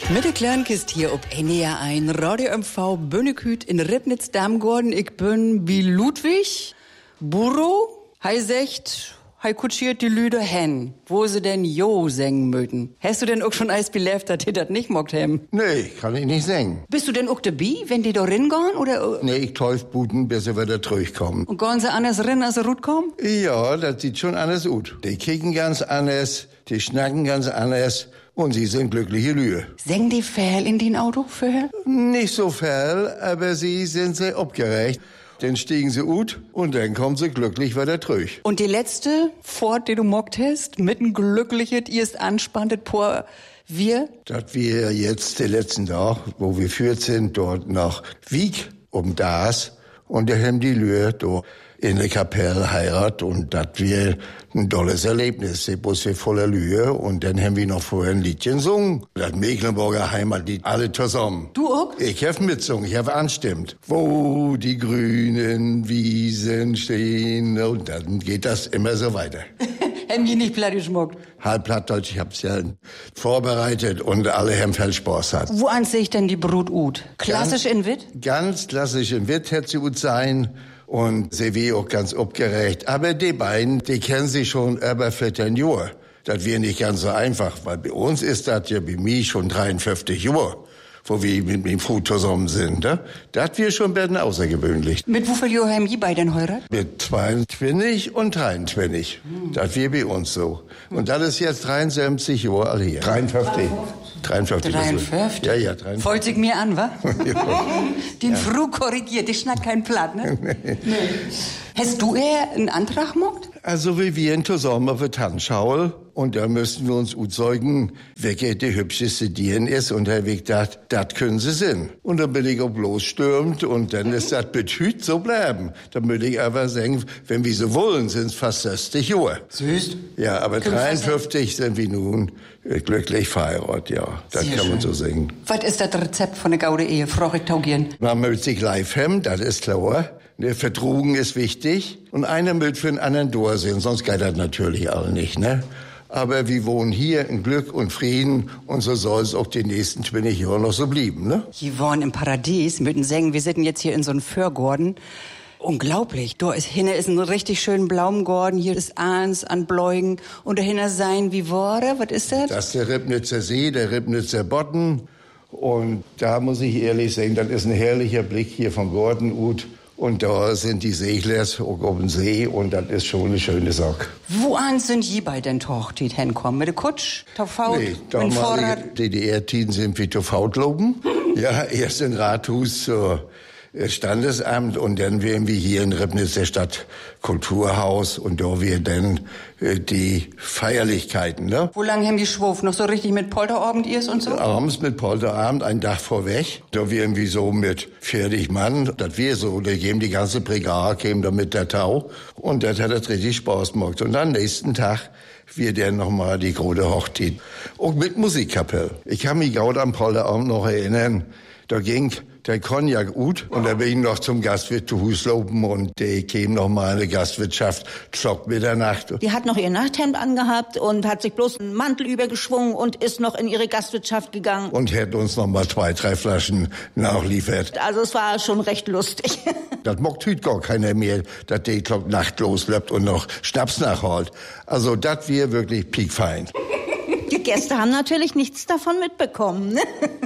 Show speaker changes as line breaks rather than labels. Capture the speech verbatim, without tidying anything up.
Mit der Kleinkist hier ob N E R ein Radio M V Bönneküt in Ribnitz Darmgorden. Ich bin wie Ludwig Buro. Hei secht, hei kutschiert die Lüde hen, wo sie denn Jo singen möten. Hast du denn auch schon eis belebt, dass die das nicht mockt hem?
Nee, kann ich nicht singen.
Bist du denn auch dabei, wenn die da ringehen, oder?
Nee, ich teuf buten, bis sie wieder zurückkommen.
Und gehen sie anders rin, als sie rut kommen?
Ja, das sieht schon anders aus. Die kicken ganz anders, die schnacken ganz anders. Und sie sind glückliche Lühe.
Singen die viel in den Auto für?
Nicht so viel, aber sie sind sehr abgerecht. Dann stiegen sie ut und dann kommen sie glücklich wieder zurück.
Und die letzte Fort, die du mockt hast, mit ein glückliches, erst anspanntet por wir?
Dass wir jetzt den letzten Tag, wo wir führt sind, dort nach Wieg um das und da haben die Lühe dort in der Kapelle heirat und das wir ein tolles Erlebnis. Die Bus wir voller Lühe und dann haben wir noch vorher ein Liedchen gesungen. Das Mecklenburger Heimatlied, alle zusammen.
Du auch?
Ich hab mitsungen, ich hab anstimmt. Wo die grünen Wiesen stehen und dann geht das immer so weiter.
Haben die nicht platt geschmuckt?
Halb plattdeutsch, ich hab's ja vorbereitet und alle haben viel Spaß hat.
Wo an sich denn die Brut ut? Klassisch
Ganz,
in Witt?
Ganz klassisch in Witt hätte sie gut sein. Und sie wie auch ganz abgerecht. Aber die beiden, die kennen sich schon über vierzehn Jahre. Das wäre nicht ganz so einfach, weil bei uns ist das ja bei mir schon dreiundfünfzig Jahre, wo wir mit dem Frau zusammen sind. Ne? Das wäre schon ein bisschen außergewöhnlich.
Mit wie viel Jahren haben die beiden heiratet?
Mit zweiundzwanzig und dreiundzwanzig. Hm. Das wäre bei uns so. Und das ist jetzt dreiundsiebzig Jahre alt hier. dreiundfünfzig. dreiundfünfzig.
dreiundfünfzig?
Ja, ja, dreiundfünfzig.
Folgt sich mir an, wa?
Ja.
Den
Ja.
Früh korrigiert, ich schnack kein Platt, ne? Nee. Nee. Hast du eher einen Antrag mockt?
Also wie wir in zusammen auf der Tanzschau und da müssten wir uns überzeugen, welche die hübscheste Dirn ist und Herr Weg dacht, das können sie sein. Und dann bin ich auch bloß stürmt und dann ist das betüt so bleiben. Dann würde ich aber sagen, wenn wir so wollen, sind es fast sechzig Jahre.
Süß.
Ja, aber dreiundfünfzig sind wir nun äh, glücklich verheiratet, ja. Das
Sehr
kann man
schön.
so sagen.
Was ist das Rezept von der Gaude Ehe? Frau ich taugieren.
Man mögt sich live haben, das ist klar. Der Vertrugen ist wichtig. Und einer mögt für den anderen da sein, sonst geht das natürlich alle nicht, ne? Aber wir wohnen hier in Glück und Frieden und so soll es auch die nächsten zwanzig Jahre noch so bleiben, ne?
Die wohnen im Paradies, müssen sagen, wir sitzen jetzt hier in so einem Förgorden. Unglaublich. Da ist, hinne ist ein richtig schönen Blaumgorden, hier ist Ahns an Bläugen und dahinter sein wie Worte, was ist das?
Das ist der Ribnitzer See, der Ribnitzer Bodden. Und da muss ich ehrlich sagen, das ist ein herrlicher Blick hier vom Gorden ut. Und da sind die Seglers auch auf dem See und das ist schon eine schöne Sache.
Wo an sind die bei den Tochter hinkommen? Mit der Kutsch, Taufhaut,
Nee,
mit
damalige
Vorrat?
D D R-Tiden sind wir Taufhaut loben. Ja, erst in Rathaus zur Standesamt und dann wären wir hier in Ribnitz der Stadtkulturhaus und da wir dann äh, die Feierlichkeiten, ne?
Wo lang haben die Schwof? Noch so richtig mit Polterabend ihrs und so?
Abends mit Polterabend, ein Tag vorweg. Da wären wir so mit vierzig Mann, das wir so, da geben die ganze Brigade, käme da mit der Tau und das hat das richtig Spaß gemacht. Und am nächsten Tag wir dann nochmal die große Hochzeit. Und mit Musikkapelle. Ich kann mich gerade am Polterabend noch erinnern, da ging der Cognac gut und da bin ich noch zum Gastwirt zu Hus loben und der käme noch mal in die Gastwirtschaft, schock Mitternacht.
Die hat noch ihr Nachthemd angehabt und hat sich bloß einen Mantel übergeschwungen und ist noch in ihre Gastwirtschaft gegangen.
Und hätte uns noch mal zwei, drei Flaschen nachliefert.
Also es war schon recht lustig.
Das mockt heute gar keiner mehr, dass die Glock Nacht losläuft und noch Schnaps nachholt. Also das wir wirklich piekfein.
Die Gäste haben natürlich nichts davon mitbekommen, ne?